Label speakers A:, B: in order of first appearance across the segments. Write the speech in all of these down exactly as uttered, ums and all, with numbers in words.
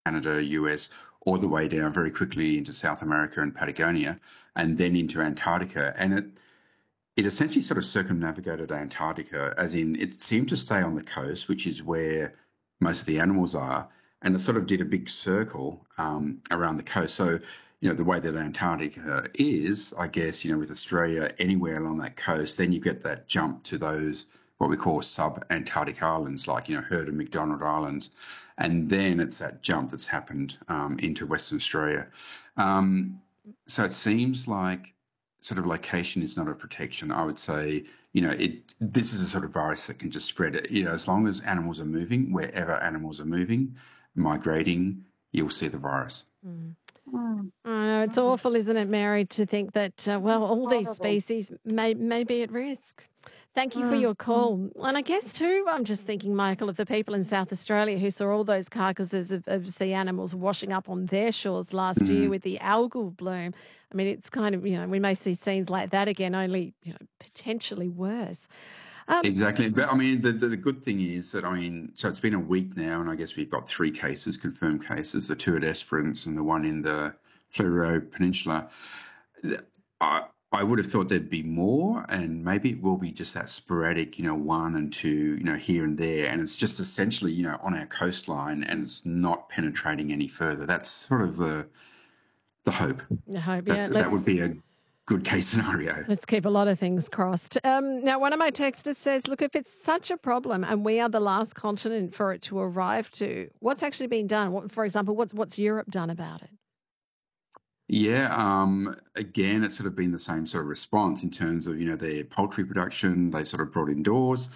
A: Canada, U S, all the way down very quickly into South America and Patagonia, and then into Antarctica. And it it essentially sort of circumnavigated Antarctica, as in it seemed to stay on the coast, which is where most of the animals are, and it sort of did a big circle um, around the coast. So, you know, the way that Antarctica is, I guess, you know, with Australia, anywhere along that coast, then you get that jump to those what we call sub-Antarctic islands, like, you know, Heard and McDonald Islands. And then it's that jump that's happened um, into Western Australia. Um, so it seems like sort of location is not a protection. I would say, you know, it this is a sort of virus that can just spread it. You know, as long as animals are moving, wherever animals are moving, migrating, you'll see the virus.
B: Mm.
C: Mm.
B: Uh, it's awful, isn't it, Mary, to think that, uh, well, all these
C: Horrible.
B: species may, may be at risk. Thank you for
C: Mm.
B: your call. And I guess, too, I'm just thinking, Michael, of the people in South Australia who saw all those carcasses of, of sea animals washing up on their shores last year
A: Mm.
B: with the algal bloom. I mean, it's kind of, you know, we may see scenes like that again, only, you know, potentially worse. Um,
A: Exactly. But I mean, the, the, the good thing is that, I mean, so it's been a week now, and I guess we've got three cases, confirmed cases, the two at Esperance and the one in the Fleurieu Peninsula. I, I would have thought there'd be more, and maybe it will be just that sporadic, you know, one and two, you know, here and there. And it's just essentially, you know, on our coastline, and it's not penetrating any further. That's sort of the the hope.
B: I hope,
A: That
B: yeah.
A: that would
B: Let's
A: be a good case scenario.
B: Let's keep a lot of things crossed. Um, now, one of my texters says, look, if it's such a problem and we are the last continent for it to arrive to, what's actually been done? What, for example, what's, what's Europe done about it?
A: Yeah, um, again, it's sort of been the same sort of response in terms of, you know, their poultry production, they sort of brought indoors.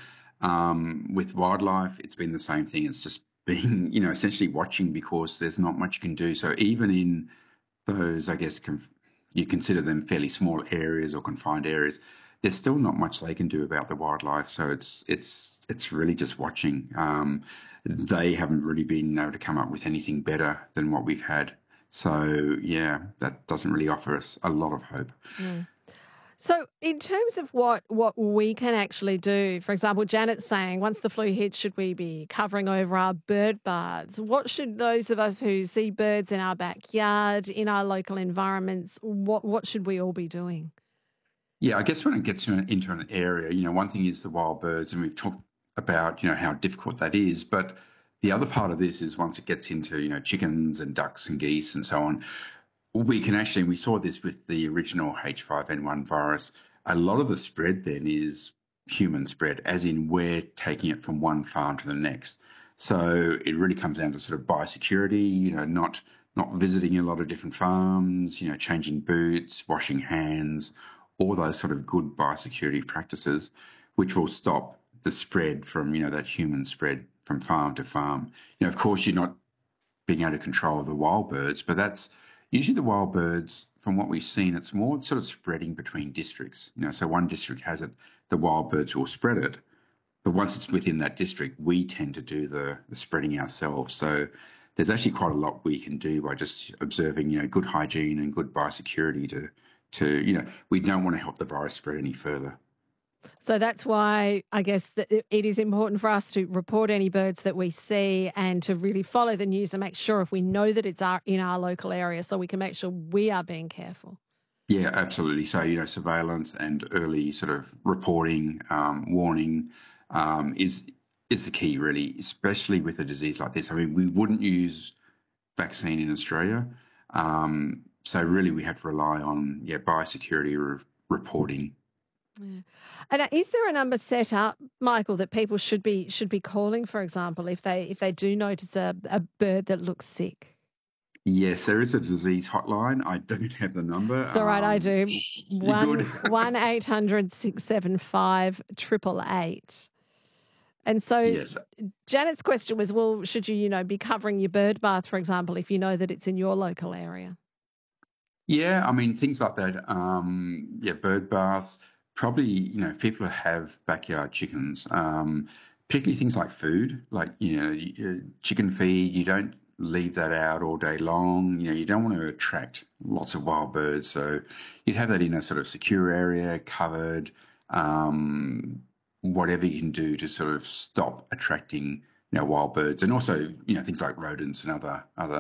A: Um, with wildlife, it's been the same thing. It's just been, you know, essentially watching because there's not much you can do. So even in those, I guess, conf- you consider them fairly small areas or confined areas, there's still not much they can do about the wildlife. So it's it's it's really just watching. Um, they haven't really been able to come up with anything better than what we've had. So yeah, that doesn't really offer us a lot of hope.
B: Mm. So in terms of what, what we can actually do, for example, Janet's saying once the flu hits, should we be covering over our bird baths? What should those of us who see birds in our backyard, in our local environments, what, what should we all be doing?
A: Yeah, I guess when it gets to an, into an area, you know, one thing is the wild birds, and we've talked about, you know, how difficult that is. But the other part of this is once it gets into, you know, chickens and ducks and geese and so on, we can actually, we saw this with the original H five N one virus. A lot of the spread then is human spread, as in we're taking it from one farm to the next. So it really comes down to sort of biosecurity, you know, not not visiting a lot of different farms, you know, changing boots, washing hands, all those sort of good biosecurity practices, which will stop the spread from, you know, that human spread from farm to farm. You know, of course, you're not being able to control the wild birds, but that's usually the wild birds, from what we've seen, it's more sort of spreading between districts. You know, so one district has it, the wild birds will spread it. But once it's within that district, we tend to do the, the spreading ourselves. So there's actually quite a lot we can do by just observing, you know, good hygiene and good biosecurity to, to, you know, we don't want to help the virus spread any further.
B: So that's why I guess that it is important for us to report any birds that we see and to really follow the news and make sure if we know that it's our, in our local area, so we can make sure we are being careful.
A: Yeah, absolutely. So, you know, surveillance and early sort of reporting, um, warning um, is is the key, really, especially with a disease like this. I mean, we wouldn't use vaccine in Australia. Um, so really we have to rely on, yeah, biosecurity re- reporting.
B: Yeah. And uh, is there a number set up, Michael, that people should be should be calling, for example, if they if they do notice a, a bird that looks sick?
A: Yes, there is a disease hotline. I don't have the number.
B: It's all right, I
A: Um,
B: do.
A: you're
B: One
A: good.
B: one eight hundred six seven five triple eight. And so
A: Yes.
B: Janet's question was, well, should you, you know, be covering your bird bath, for example, if you know that it's in your local area?
A: Yeah, I mean, things like that. Um, yeah, bird baths. Probably, you know, if people have backyard chickens, um, particularly things like food, like, you know, y- uh, chicken feed, you don't leave that out all day long. You know, you don't want to attract lots of wild birds. So you'd have that in a sort of secure area, covered, um, whatever you can do to sort of stop attracting, you know, wild birds. And also, you know, things like rodents and other, other